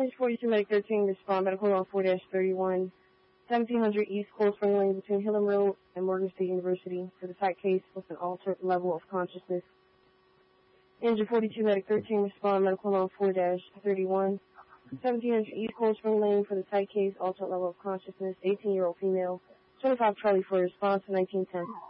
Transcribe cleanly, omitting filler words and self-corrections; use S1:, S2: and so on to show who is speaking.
S1: Page 42 Medic 13, respond medical on 4-31, 1700 East Cold Spring Lane between Hillam Road and Morgan State University for the psych case with an altered level of consciousness. Engine 42 Medic 13, respond medical on 4-31, 1700 East Cold Spring Lane for the psych case, altered level of consciousness, 18-year-old female, 25 Charlie for response to 1910.